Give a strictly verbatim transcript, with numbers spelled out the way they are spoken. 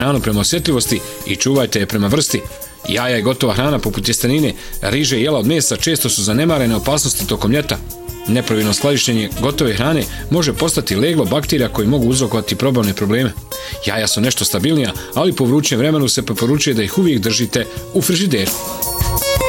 hranu prema osjetljivosti i čuvajte je prema vrsti. Jaja i gotova hrana poput tjestenine, riže i jela od mesa često su zanemarene opasnosti tokom ljeta. Nepravilno skladištenje gotove hrane može postati leglo bakterija koji mogu uzrokovati probavne probleme. Jaja su nešto stabilnija, ali po vrućem vremenu se preporučuje da ih uvijek držite u frižideru.